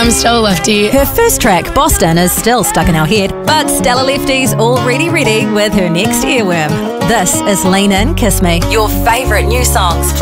I'm still a lefty. Her first track, Boston, is still stuck in our head, but Stella Lefty's already ready with her next earworm. This is Lean In, Kiss Me. Your favourite new songs